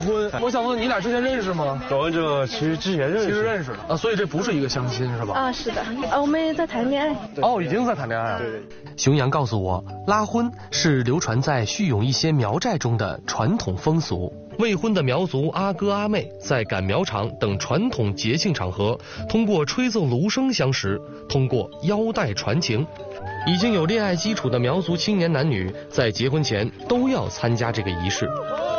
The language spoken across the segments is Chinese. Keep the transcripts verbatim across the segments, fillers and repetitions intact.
婚，我想问你俩之前认识吗？ 我们这其实之前认识， 其实认识啊，所以这不是一个相亲是吧？ 啊，是的，啊，我们在谈恋爱。 哦，已经在谈恋爱了。 对。 熊阳告诉我，拉婚是流传在叙永一些苗寨中的传统风俗。未婚的苗族阿哥阿妹在赶苗场等传统节庆场合，通过吹奏芦笙相识，通过腰带传情。已经有恋爱基础的苗族青年男女，在结婚前都要参加这个仪式。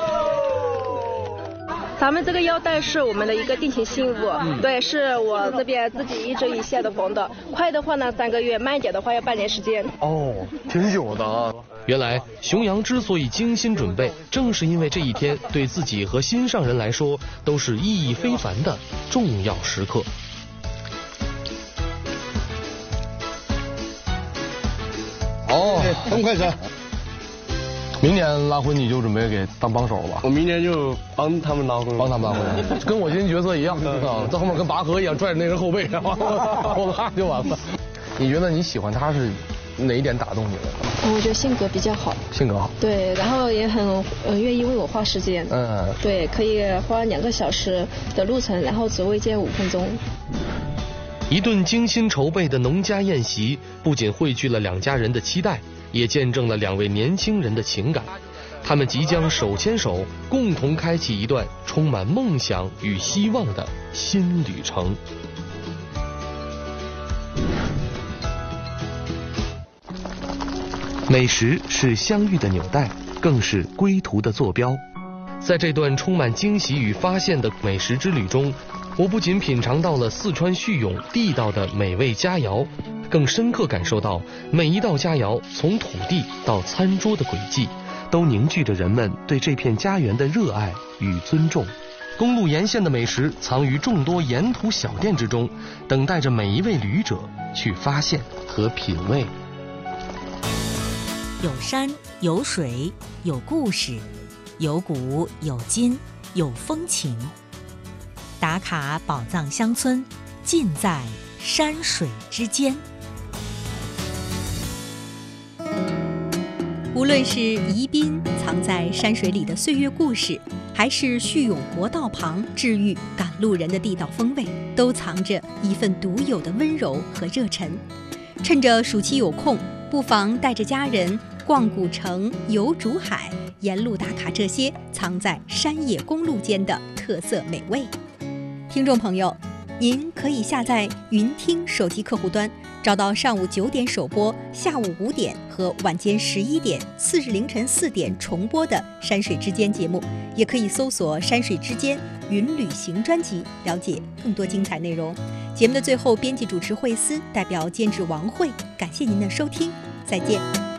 咱们这个腰带是我们的一个定情信物，嗯、对，是我这边自己一针一线的缝的。快的话呢三个月，慢一点的话要半年时间。 哦，挺久的啊。 原来熊阳之所以精心准备，正是因为这一天对自己和心上人来说都是意义非凡的重要时刻。 哦， 这么快车。 明年拉婚你就准备给当帮手了吧？ 我明年就帮他们拉婚， 帮他们拉婚，跟我今天角色一样啊，在后面跟拔河一样拽着那人后背，然后我拉就完了。你觉得你喜欢他是哪一点打动你了？ 我觉得性格比较好， 性格好， 对，然后也很呃愿意为我花时间， 嗯， 对，可以花两个小时的路程，然后只为见五分钟。 一顿精心筹备的农家宴席，不仅汇聚了两家人的期待，也见证了两位年轻人的情感。他们即将手牵手，共同开启一段充满梦想与希望的新旅程。美食是相遇的纽带，更是归途的坐标。在这段充满惊喜与发现的美食之旅中，我不仅品尝到了四川叙永地道的美味佳肴，更深刻感受到每一道佳肴从土地到餐桌的轨迹，都凝聚着人们对这片家园的热爱与尊重。公路沿线的美食藏于众多沿途小店之中，等待着每一位旅者去发现和品味。 有山有水有故事，有古有今有风情。打卡宝藏乡村，尽在山水之间。无论是宜宾藏在山水里的岁月故事，还是叙永国道旁治愈赶路人的地道风味，都藏着一份独有的温柔和热忱。趁着暑期有空，不妨带着家人逛古城、游竹海，沿路打卡这些藏在山野公路间的特色美味。听众朋友，您可以下载云听手机客户端，找到上午九点首播、下午五点和晚间十一点、次日凌晨四点重播的《山水之间》节目，也可以搜索《山水之间云旅行》专辑，了解更多精彩内容。节目的最后，编辑主持惠思代表监制王慧，感谢您的收听，再见。